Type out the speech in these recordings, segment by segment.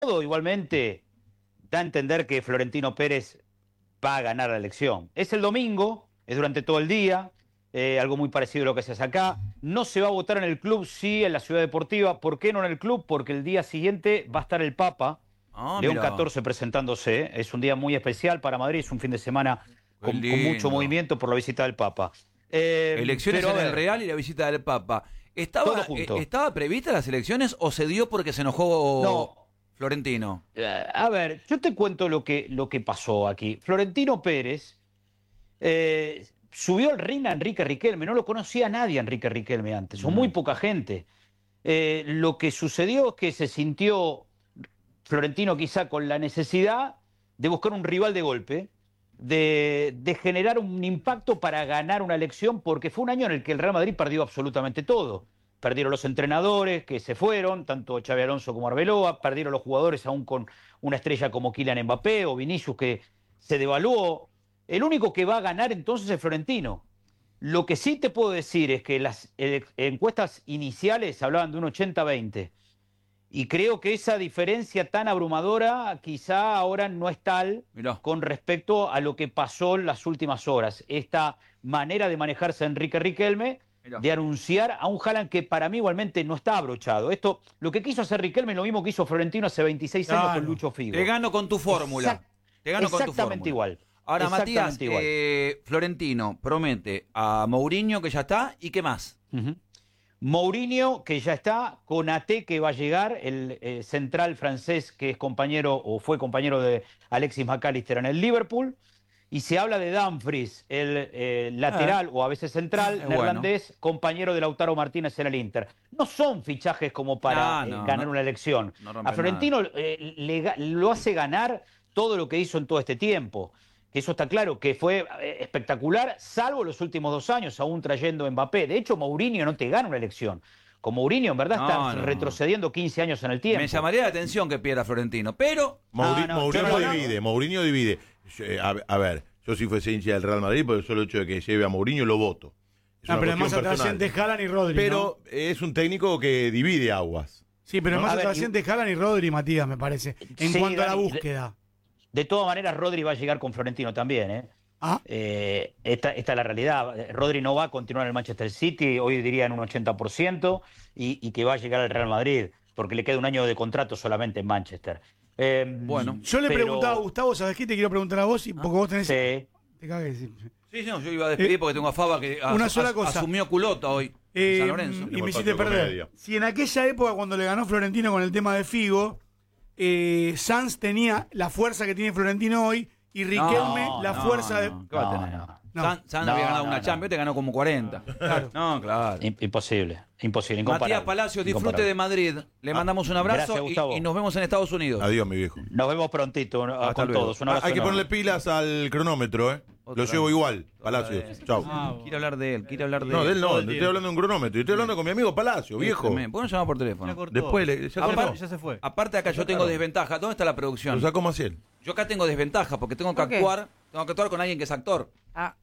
Todo igualmente da a entender que Florentino Pérez va a ganar la elección. Es el domingo, es durante todo el día, algo muy parecido a lo que se hace acá. No se va a votar en el club, sí en la ciudad deportiva. ¿Por qué no en el club? Porque el día siguiente va a estar el Papa, Ah, León mira. XIV, presentándose. Es un día muy especial para Madrid, es un fin de semana Qué con mucho lindo. movimiento por la visita del Papa. Elecciones Pero a en el ver, Real y la visita del Papa. todo junto. ¿Estaba prevista las elecciones o se dio porque se enojó No, Florentino? a ver, yo te cuento lo que pasó aquí. Florentino Pérez subió al ring a Enrique Riquelme, no lo conocía nadie a Enrique Riquelme antes, o muy Mm. poca gente. Lo que sucedió es que se sintió Florentino quizá con la necesidad de buscar un rival de golpe, de generar un impacto para ganar una elección, porque fue un año en el que el Real Madrid perdió absolutamente todo. Perdieron los entrenadores que se fueron, tanto Xabi Alonso como Arbeloa, perdieron los jugadores aún con una estrella como Kylian Mbappé o Vinicius que se devaluó. El único que va a ganar entonces es Florentino. Lo que sí te puedo decir es que las encuestas iniciales hablaban de un 80-20 y creo que esa diferencia tan abrumadora quizá ahora no es tal Mirá. con respecto a lo que pasó en las últimas horas. Esta manera de manejarse Enrique Riquelme, Mirá. de anunciar a un Haaland que para mí igualmente no está abrochado. Esto, lo que quiso hacer Riquelme es lo mismo que hizo Florentino hace 26 años con Claro. Lucho Figo. Te gano con tu fórmula. Exact- Te gano con tu exactamente fórmula. igual. Ahora, Matías, Exactamente igual. Florentino promete a Mourinho que ya está, ¿y qué más? Ujú. Mourinho, que ya está, Konaté, que va a llegar, el central francés que es compañero o fue compañero de Alexis McAllister en el Liverpool, y se habla de Dumfries, el lateral o a veces central Es neerlandés, compañero de Lautaro Martínez en el Inter. No son fichajes como para No, ganar no. una elección. No rompe A Florentino lo hace ganar todo lo que hizo en todo este tiempo. Que eso está claro, que fue espectacular, salvo los últimos 2 años, aún trayendo a Mbappé. De hecho, Mourinho no te gana una elección. Con Mourinho, en verdad, No, está no. retrocediendo 15 años en el tiempo. Me llamaría la atención que pierda Florentino, pero No, yo Mourinho no- divide, Mourinho divide. A ver, yo si fuese hincha del Real Madrid, por el solo hecho de que lleve a Mourinho, lo voto. Es Ah, una pero es más cuestión personal. atrayente Haaland y Rodri. Pero ¿no? es un técnico que divide aguas. Sí, pero es ¿no? más A ver, atrayente Haaland y Rodri, Matías, me parece. En Sí, cuanto a la Dani, búsqueda. De todas maneras, Rodri va a llegar con Florentino también, ¿eh? Ah, Esta es la realidad. Rodri no va a continuar en el Manchester City, hoy diría en un 80%, y que va a llegar al Real Madrid, porque le queda un año de contrato solamente en Manchester. Bueno. yo le pero- preguntaba a Gustavo, ¿sabes qué? Te quiero preguntar a vos, porque vos tenés... Sí. Te cagué, sí. sí, no, yo iba a despedir porque tengo a Faba que una sola cosa. asumió culota hoy en San Lorenzo. Y Tenemos me hiciste el patio de perder. comedia. Si en aquella época, cuando le ganó Florentino con el tema de Figo, Sanz tenía la fuerza que tiene Florentino hoy y Riquelme la fuerza de... ¿Qué va a tener? No. Sanz No, había ganado no, una no. Champions, te ganó como 40. Claro. No, claro. Imposible, Matías incomparable. Palacios, disfrute Incomparable. de Madrid. Le mandamos un abrazo Gracias, Gustavo. y nos vemos en Estados Unidos. Adiós, mi viejo. Nos vemos prontito Hasta con luego. todos. Un abrazo Hay que enorme. ponerle pilas al cronómetro, ¿eh? Otra Lo llevo vez. igual, Palacios. Chau. Quiere hablar de él, quiere hablar de No, de él no, todo el te estoy tiempo. hablando de un cronómetro. Yo estoy hablando con mi amigo Palacio, viejo. ¿Por qué no llama por teléfono? Después ya Aparte- cortó. Ya se fue. Aparte acá yo tengo desventaja. ¿Dónde está la producción? Lo sacó Maciel. Yo acá tengo desventaja porque tengo que ¿Por qué? actuar con alguien que es actor. Ah,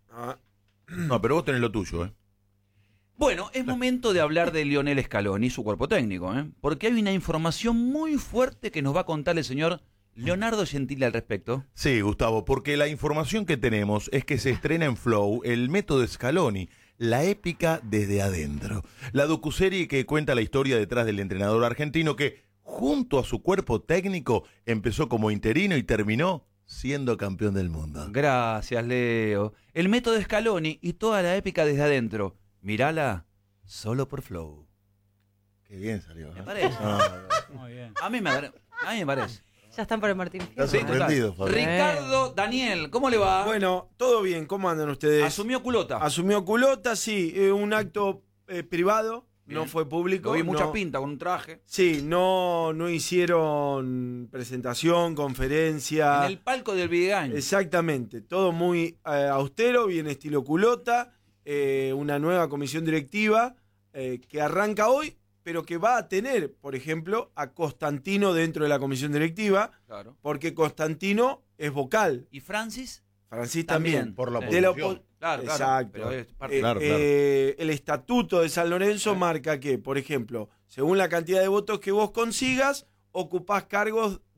No, pero vos tenés lo tuyo, ¿eh? Bueno, es momento de hablar de Lionel Scaloni y su cuerpo técnico, ¿eh? Porque hay una información muy fuerte que nos va a contar el señor Leonardo Gentili al respecto. Sí, Gustavo, porque la información que tenemos es que se estrena en Flow el método Scaloni, la épica desde adentro. La docuserie que cuenta la historia detrás del entrenador argentino que, junto a su cuerpo técnico, empezó como interino y terminó siendo campeón del mundo. Gracias, Leo. El método Scaloni y toda la épica desde adentro. Mírala solo por Flow. Qué bien salió. ¿Me parece? Muy bien. A mí me parece. ya están por el Martín Fierro. Estás sorprendido, Fabio. Ricardo Daniel, ¿cómo le va? Bueno, todo bien, ¿cómo andan ustedes? Asumió culota. Asumió culota, sí, un acto privado, Bien. no fue público. Lo vi mucha no- pinta con un traje. Sí, no hicieron presentación, conferencia. En el palco del Videgain. Exactamente, todo muy austero, bien estilo culota, una nueva comisión directiva que arranca hoy, pero que va a tener, por ejemplo, a Constantino dentro de la comisión directiva, Claro. porque Constantino es vocal, ¿Y Francis? Francis También. también. Por la De la oposición. opo- Claro, claro. Exacto. Pero es parte- Claro. El estatuto de San Lorenzo marca que, por ejemplo, según la cantidad de votos que vos consigas, ocupás cargos